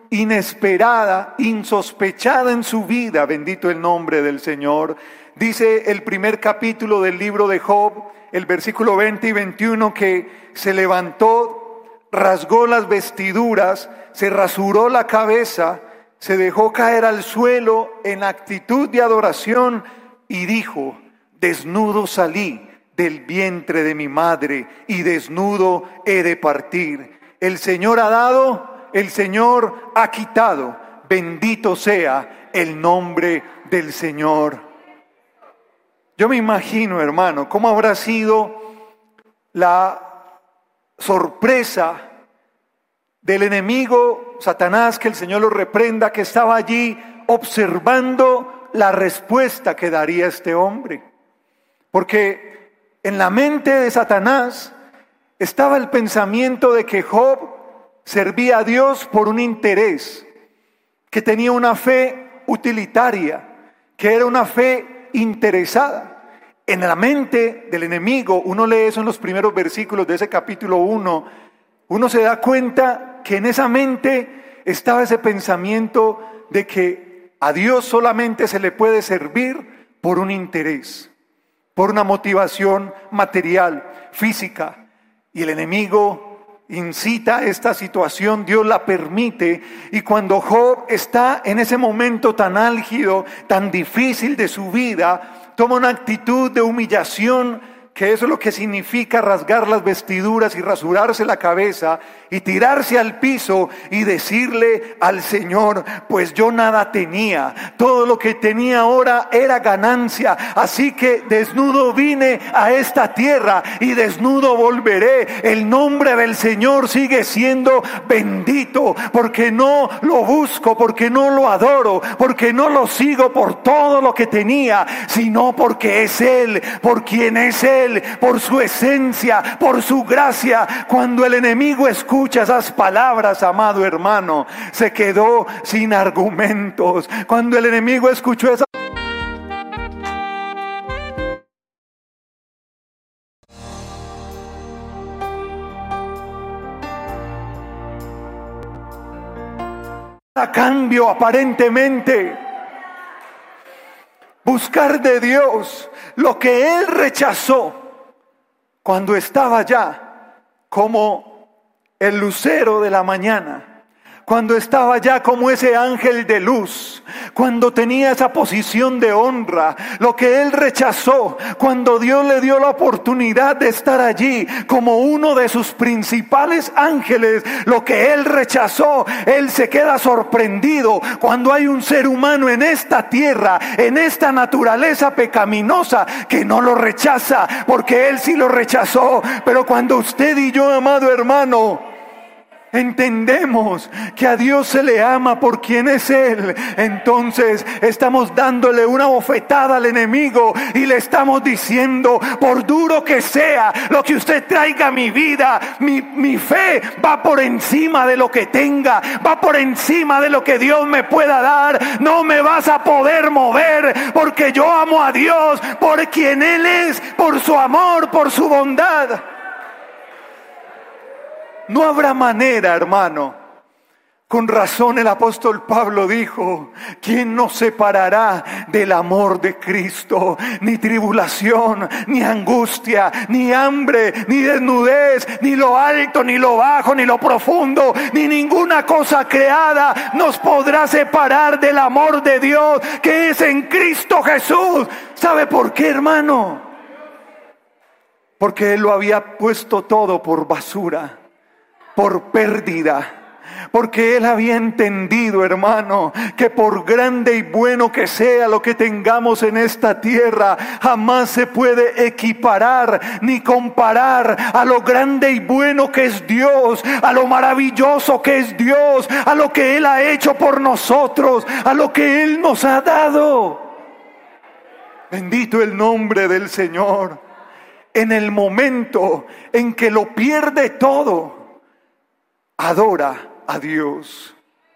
inesperada, insospechada en su vida, bendito el nombre del Señor. Dice el primer capítulo del libro de Job, el versículo 20 y 21, que se levantó, rasgó las vestiduras, se rasuró la cabeza, se dejó caer al suelo en actitud de adoración y dijo: desnudo salí del vientre de mi madre y desnudo he de partir. El Señor ha dado, el Señor ha quitado. Bendito sea el nombre del Señor. Yo me imagino, hermano, cómo habrá sido la sorpresa del enemigo, Satanás, que el Señor lo reprenda, que estaba allí observando la respuesta que daría este hombre. Porque en la mente de Satanás estaba el pensamiento de que Job servía a Dios por un interés, que tenía una fe utilitaria, que era una fe interesada. En la mente del enemigo, uno lee eso en los primeros versículos de ese capítulo 1, uno se da cuenta que en esa mente estaba ese pensamiento de que a Dios solamente se le puede servir por un interés, por una motivación material, física. Y el enemigo incita esta situación, Dios la permite, y cuando Job está en ese momento tan álgido, tan difícil de su vida, toma una actitud de humillación, que eso es lo que significa rasgar las vestiduras y rasurarse la cabeza y tirarse al piso y decirle al Señor: pues yo nada tenía, todo lo que tenía ahora era ganancia, así que desnudo vine a esta tierra y desnudo volveré. El nombre del Señor sigue siendo bendito, porque no lo busco, porque no lo adoro, porque no lo sigo por todo lo que tenía, sino porque es Él, por quien es Él, por su esencia, por su gracia. Cuando el enemigo escucha esas palabras, amado hermano, se quedó sin argumentos. Cuando el enemigo escuchó esas a cambio, aparentemente, buscar de Dios lo que Él rechazó cuando estaba ya como el lucero de la mañana, cuando estaba ya como ese ángel de luz, cuando tenía esa posición de honra, lo que Él rechazó cuando Dios le dio la oportunidad de estar allí como uno de sus principales ángeles, lo que Él rechazó. Él se queda sorprendido cuando hay un ser humano en esta tierra, en esta naturaleza pecaminosa, que no lo rechaza, porque Él sí lo rechazó. Pero cuando usted y yo, amado hermano, entendemos que a Dios se le ama por quien es Él, entonces estamos dándole una bofetada al enemigo y le estamos diciendo: por duro que sea lo que usted traiga a mi vida, mi fe va por encima de lo que tenga, va por encima de lo que Dios me pueda dar. No me vas a poder mover, porque yo amo a Dios por quien Él es, por su amor, por su bondad. No habrá manera, hermano. Con razón el apóstol Pablo dijo: ¿quién nos separará del amor de Cristo? Ni tribulación, ni angustia, ni hambre, ni desnudez, ni lo alto, ni lo bajo, ni lo profundo, ni ninguna cosa creada nos podrá separar del amor de Dios que es en Cristo Jesús. ¿Sabe por qué, hermano? Porque Él lo había puesto todo por basura, por pérdida, porque Él había entendido, hermano, que por grande y bueno que sea lo que tengamos en esta tierra, jamás se puede equiparar ni comparar a lo grande y bueno que es Dios, a lo maravilloso que es Dios, a lo que Él ha hecho por nosotros, a lo que Él nos ha dado. Bendito el nombre del Señor. En el momento en que lo pierde todo, adora a Dios.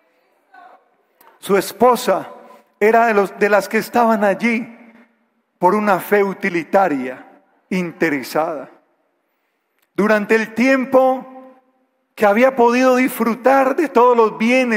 Su esposa era de las que estaban allí por una fe utilitaria, interesada. Durante el tiempo que había podido disfrutar de todos los bienes